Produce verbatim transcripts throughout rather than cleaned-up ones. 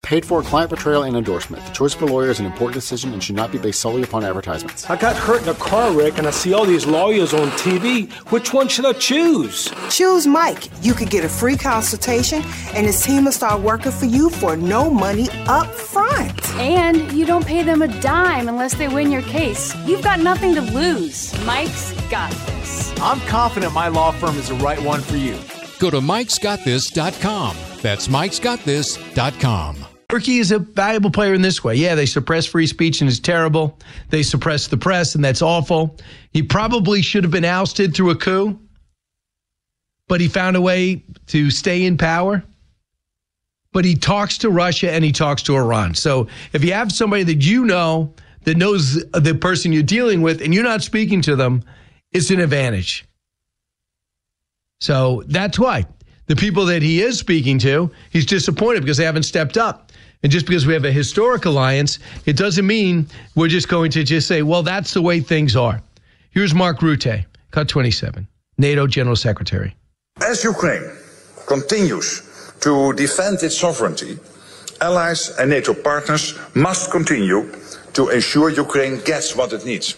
Paid for client portrayal and endorsement. The choice of a lawyer is an important decision and should not be based solely upon advertisements. I got hurt in a car wreck and I see all these lawyers on T V. Which one should I choose? Choose Mike. You could get a free consultation and his team will start working for you for no money up front. And you don't pay them a dime unless they win your case. You've got nothing to lose. Mike's got this. I'm confident my law firm is the right one for you. Go to mikes got this dot com. That's mikes got this dot com. Turkey is a valuable player in this way. Yeah, they suppress free speech and it's terrible. They suppress the press and that's awful. He probably should have been ousted through a coup, but he found a way to stay in power. But he talks to Russia and he talks to Iran. So if you have somebody that you know that knows the person you're dealing with and you're not speaking to them, it's an advantage. So that's why the people that he is speaking to, he's disappointed because they haven't stepped up. And just because we have a historic alliance, it doesn't mean we're just going to just say, well, that's the way things are. Here's Mark Rutte, cut twenty-seven, NATO General Secretary. As Ukraine continues to defend its sovereignty, allies and NATO partners must continue to ensure Ukraine gets what it needs.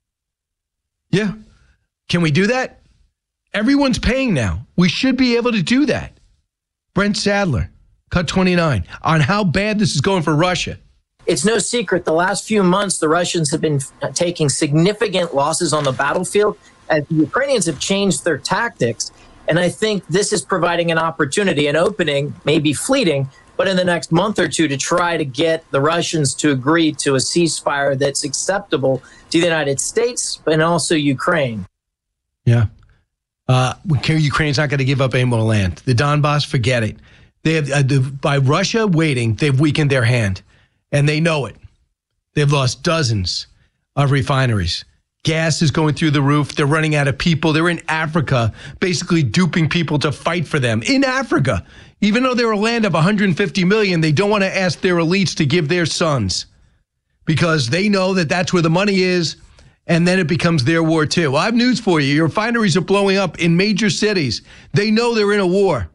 Yeah. Can we do that? Everyone's paying now. We should be able to do that. Brent Sadler, cut twenty-nine, on how bad this is going for Russia. It's no secret the last few months the Russians have been taking significant losses on the battlefield, and the Ukrainians have changed their tactics. And I think this is providing an opportunity, an opening, maybe fleeting, but in the next month or two to try to get the Russians to agree to a ceasefire that's acceptable to the United States and also Ukraine. Yeah. Uh, Ukraine's not going to give up any more land. The Donbass, forget it. They have uh, the, by Russia waiting, they've weakened their hand, and they know it. They've lost dozens of refineries. Gas is going through the roof. They're running out of people. They're in Africa, basically duping people to fight for them. In Africa, even though they're a land of one hundred fifty million, they don't want to ask their elites to give their sons because they know that that's where the money is, and then it becomes their war too. Well, I have news for you. Your refineries are blowing up in major cities. They know they're in a war.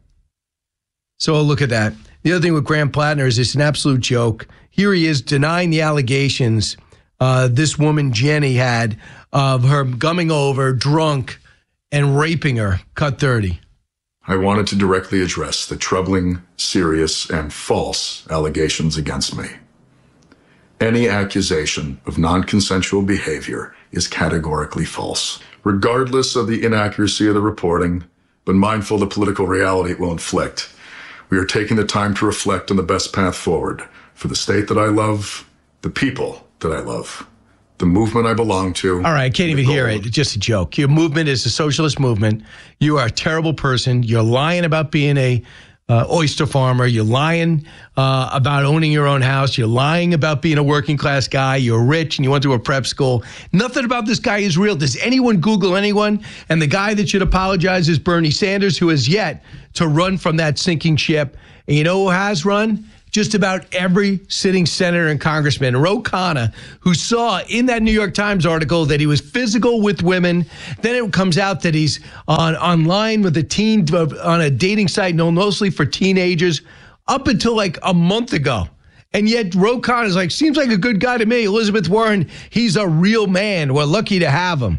So look at that. The other thing with Graham Plattner is it's an absolute joke. Here he is denying the allegations uh, this woman, Jenny, had of her coming over drunk and raping her. Cut thirty. I wanted to directly address the troubling, serious, and false allegations against me. Any accusation of non-consensual behavior is categorically false, regardless of the inaccuracy of the reporting, but mindful of the political reality it will inflict. We are taking the time to reflect on the best path forward for the state that I love, the people that I love, the movement I belong to. All right, I can't even hear it. It's just a joke. Your movement is a socialist movement. You are a terrible person. You're lying about being a uh, oyster farmer. You're lying uh, about owning your own house. You're lying about being a working class guy. You're rich and you went to a prep school. Nothing about this guy is real. Does anyone Google anyone? And the guy that should apologize is Bernie Sanders, who has yet to run from that sinking ship. And you know who has run? Just about every sitting senator and congressman. Ro Khanna, who saw in that New York Times article that he was physical with women. Then it comes out that he's on online with a teen on a dating site known mostly for teenagers up until like a month ago. And yet Ro Khanna is like, seems like a good guy to me. Elizabeth Warren, he's a real man. We're lucky to have him.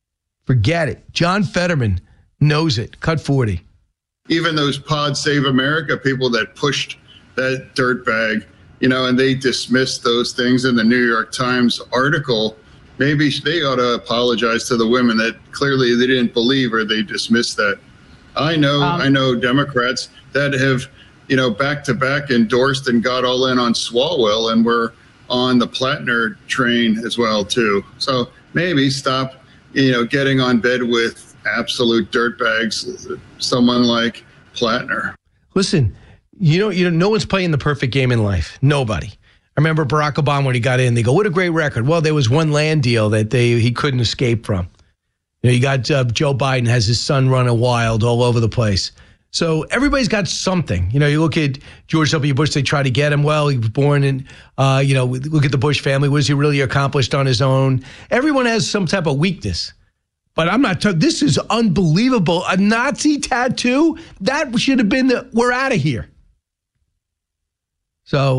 Forget it. John Fetterman knows it. Cut forty. Even those Pod Save America people that pushed that dirtbag, you know, and they dismissed those things in the New York Times article. Maybe they ought to apologize to the women that clearly they didn't believe or they dismissed that. I know, um, I know Democrats that have, you know, back to back endorsed and got all in on Swalwell and were on the Plattner train as well, too. So maybe stop, you know, getting on bed with absolute dirtbags, someone like Plattner. Listen, You know, you know, no one's playing the perfect game in life. Nobody. I remember Barack Obama when he got in. They go, "What a great record." Well, there was one land deal that they he couldn't escape from. You know, you got uh, Joe Biden has his son running wild all over the place. So everybody's got something. You know, you look at George W. Bush. They try to get him. Well, he was born in. Uh, you know, look at the Bush family. Was he really accomplished on his own? Everyone has some type of weakness. But I'm not. T- this is unbelievable. A Nazi tattoo? That should have been the. We're out of here. So